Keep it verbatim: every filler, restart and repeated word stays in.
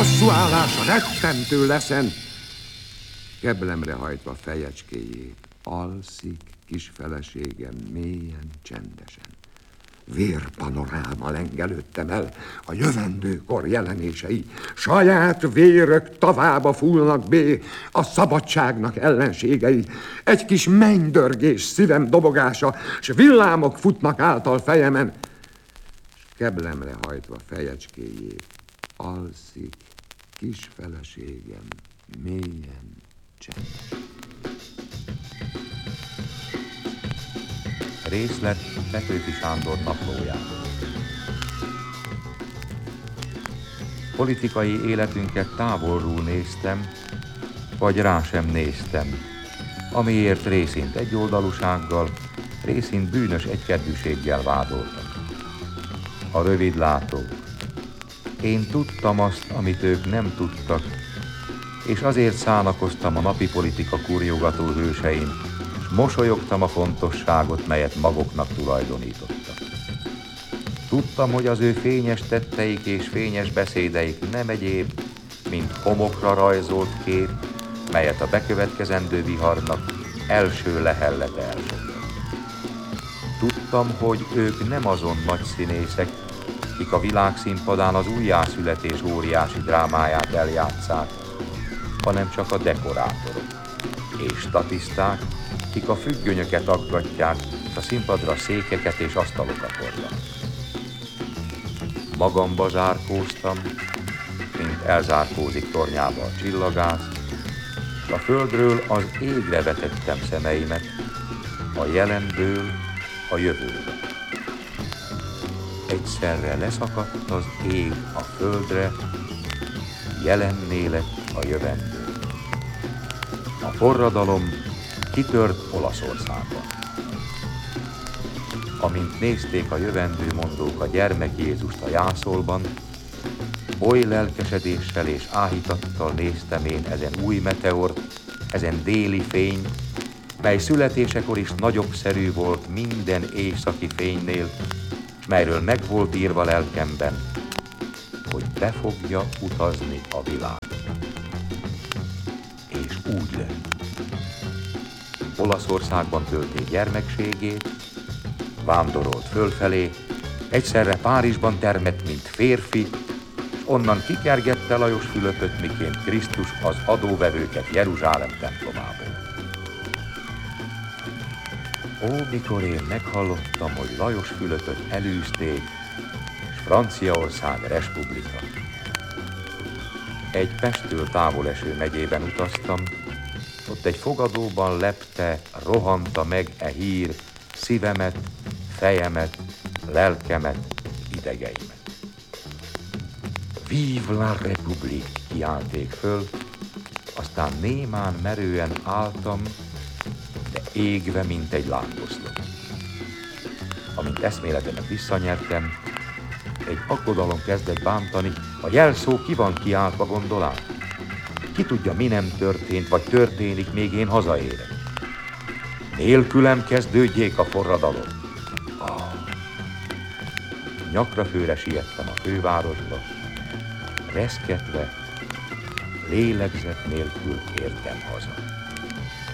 bosszúállása rettentő leszen. Keblemre hajtva fejecskéjét, alszik kis feleségem mélyen, csendesen. Vérpanoráma lengelődtem el, a jövendőkor jelenései. Saját vérök tavába fúlnak bé, a szabadságnak ellenségei. Egy kis mennydörgés szívem dobogása, s villámok futnak által fejemen. S keblemre hajtva fejecskéjét, alszik kis feleségem mélyen, csendesen. Részlet Petőfi Sándor naplójából. Politikai életünket távolról néztem, vagy rá sem néztem, amiért részint egyoldalúsággal, részint bűnös egykedvűséggel vádoltak. A rövidlátók. Én tudtam azt, amit ők nem tudtak, és azért szánakoztam a napi politika kurjogató hősein, s mosolyogtam a fontosságot, melyet maguknak tulajdonítottak. Tudtam, hogy az ő fényes tetteik és fényes beszédeik nem egyéb, mint homokra rajzolt kép, melyet a bekövetkezendő viharnak első lehellete elsodor. Tudtam, hogy ők nem azon nagy színészek, kik a világszínpadán az újjászületés óriási drámáját eljátszák, hanem csak a dekorátorok és statiszták, kik a függönyöket aggatják, és a színpadra székeket és asztalokat hordnak. Magamba zárkóztam, mint elzárkózik tornyába a csillagász, és a földről az égre vetettem szemeimet, a jelenből a jövőbe. Egyszerre leszakadt az ég a földre, jelenné lett a jövendő. A forradalom kitört Olaszországban. Amint nézték a jövendőmondók a gyermek Jézust a jászolban, oly lelkesedéssel és áhítattal néztem én ezen új meteort, ezen déli fényt, mely születésekor is nagyobbszerű volt minden északi fénynél, melyről meg volt írva lelkemben, hogy be fogja utazni a világ. És úgy lett. Olaszországban tölté gyermekségét, vándorolt fölfelé, egyszerre Párizsban termett, mint férfi, és onnan kikergette Lajos Fülöpöt, miként Krisztus az adóvevőket Jeruzsálem templomából. Ó, mikor én meghallottam, hogy Lajos Fülöpöt elűzték, és Franciaország respublika. Egy Pesttől távol eső megyében utaztam, ott egy fogadóban lepte, rohanta meg e hír szívemet, fejemet, lelkemet, idegeimet. Vive la République, kiálték föl, aztán némán merően álltam, de égve, mint egy lángoszlop. Amint eszméletemet visszanyertem, egy aggodalom kezdett bántani, a jelszó ki van kiáltva, gondolám. Ki tudja, mi nem történt, vagy történik, még én hazaérek. Nélkülem kezdődjék a forradalom. Ah. Nyakra főre siettem a fővárosba, reszketve, lélegzet nélkül értem haza.